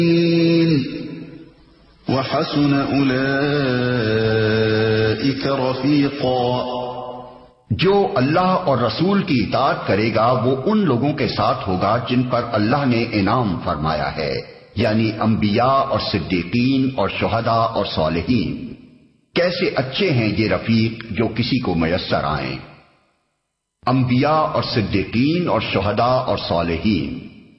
وحسن أولئك رفيقا۔ جو اللہ اور رسول کی اطاعت کرے گا وہ ان لوگوں کے ساتھ ہوگا جن پر اللہ نے انعام فرمایا ہے، یعنی انبیاء اور صدیقین اور شہداء اور صالحین۔ کیسے اچھے ہیں یہ رفیق جو کسی کو میسر آئیں۔ انبیاء اور صدیقین اور شہداء اور صالحین۔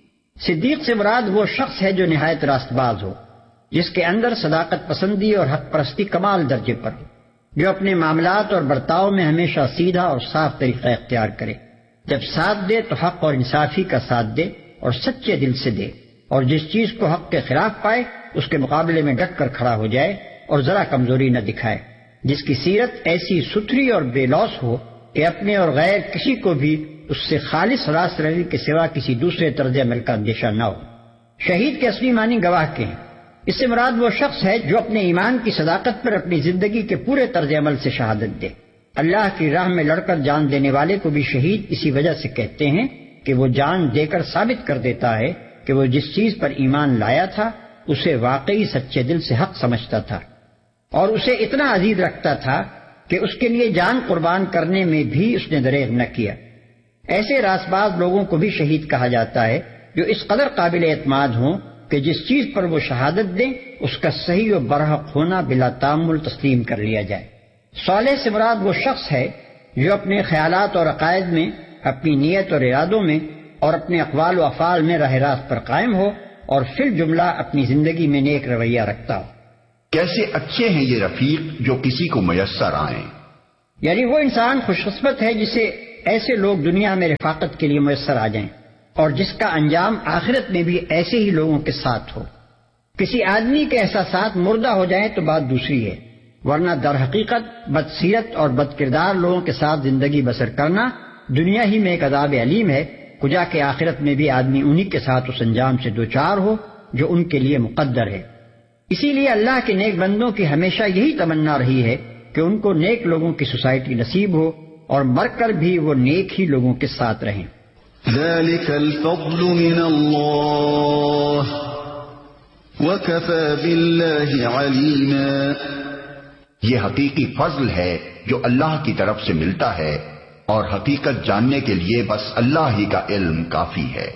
صدیق سے مراد وہ شخص ہے جو نہایت راست باز ہو، جس کے اندر صداقت پسندی اور حق پرستی کمال درجے پر ہو، جو اپنے معاملات اور برتاؤ میں ہمیشہ سیدھا اور صاف طریقہ اختیار کرے، جب ساتھ دے تو حق اور انصافی کا ساتھ دے اور سچے دل سے دے، اور جس چیز کو حق کے خلاف پائے اس کے مقابلے میں ڈٹ کر کھڑا ہو جائے اور ذرا کمزوری نہ دکھائے، جس کی سیرت ایسی ستھری اور بے لوث ہو کہ اپنے اور غیر کسی کو بھی اس سے خالص راست روی کے سوا کسی دوسرے طرز عمل کا اندیشہ نہ ہو۔ شہید کے اصلی معنی گواہ کے ہیں۔ اس سے مراد وہ شخص ہے جو اپنے ایمان کی صداقت پر اپنی زندگی کے پورے طرز عمل سے شہادت دے۔ اللہ کی راہ میں لڑ کر جان دینے والے کو بھی شہید اسی وجہ سے کہتے ہیں کہ وہ جان دے کر ثابت کر دیتا ہے کہ وہ جس چیز پر ایمان لایا تھا اسے واقعی سچے دل سے حق سمجھتا تھا اور اسے اتنا عزیز رکھتا تھا کہ اس کے لیے جان قربان کرنے میں بھی اس نے دریغ نہ کیا۔ ایسے راست باز لوگوں کو بھی شہید کہا جاتا ہے جو اس قدر قابل اعتماد ہوں کہ جس چیز پر وہ شہادت دیں اس کا صحیح و برحق ہونا بلا تامل تسلیم کر لیا جائے۔ صالح سے مراد وہ شخص ہے جو اپنے خیالات اور عقائد میں، اپنی نیت اور ارادوں میں اور اپنے اقوال و افعال میں راہ راست پر قائم ہو اور فی الجملہ اپنی زندگی میں نیک رویہ رکھتا ہو۔ کیسے اچھے ہیں یہ رفیق جو کسی کو میسر آئیں۔ یعنی وہ انسان خوش قسمت ہے جسے ایسے لوگ دنیا میں رفاقت کے لیے میسر آ جائیں اور جس کا انجام آخرت میں بھی ایسے ہی لوگوں کے ساتھ ہو۔ کسی آدمی کے احساسات مردہ ہو جائیں تو بات دوسری ہے، ورنہ در حقیقت بدسیرت اور بد کردار لوگوں کے ساتھ زندگی بسر کرنا دنیا ہی میں ایک عذاب علیم ہے، کجا کہ آخرت میں بھی آدمی انہی کے ساتھ اس انجام سے دوچار ہو جو ان کے لیے مقدر ہے۔ اسی لیے اللہ کے نیک بندوں کی ہمیشہ یہی تمنا رہی ہے کہ ان کو نیک لوگوں کی سوسائٹی نصیب ہو اور مر کر بھی وہ نیک ہی لوگوں کے ساتھ رہیں۔ ذلك الفضل من اللہ وكفى بالله عليما۔ یہ حقیقی فضل ہے جو اللہ کی طرف سے ملتا ہے اور حقیقت جاننے کے لیے بس اللہ ہی کا علم کافی ہے۔